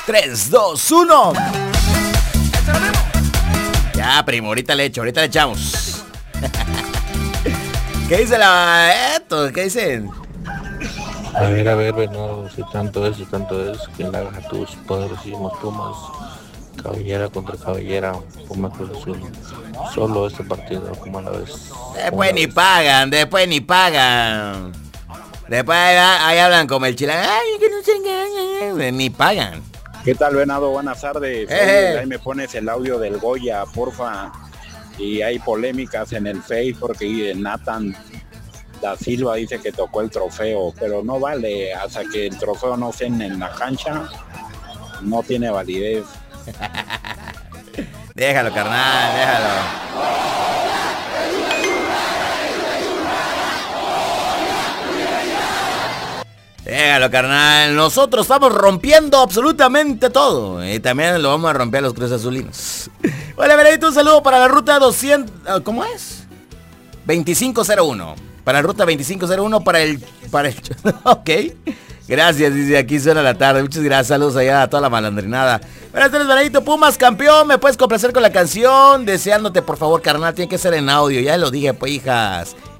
3, 2, 1. Ya, primo, ahorita le echamos. ¿Qué dice esto? ¿Qué dicen? A ver, Venado, si tanto es, que le hagan a tus poderosísimos Pumas, cabellera contra cabellera, Pumas Cruz Azul, solo este partido, como a la vez. Después ni pagan. Después ahí hablan como el chilango, ay, que no se ni pagan. ¿Qué tal, Venado? Buenas tardes. Oye, ahí me pones el audio del Goya, porfa. Y hay polémicas en el Face porque Nathan da Silva dice que tocó el trofeo, pero no vale, hasta que el trofeo no esté en la cancha, no tiene validez. Déjalo, carnal, déjalo. Déjalo, carnal. Nosotros estamos rompiendo absolutamente todo. Y también lo vamos a romper a los Cruz Azulinos. Hola, Veredito, un saludo para la ruta 200... ¿Cómo es? 2501. Para la ruta 2501, para el... Ok. Gracias, dice, aquí suena la tarde. Muchas gracias, saludos allá a toda la malandrinada. Buenas tardes, Veredito. Pumas, campeón. ¿Me puedes complacer con la canción? Deseándote, por favor, carnal. Tiene que ser en audio. Ya lo dije, pues, hijas.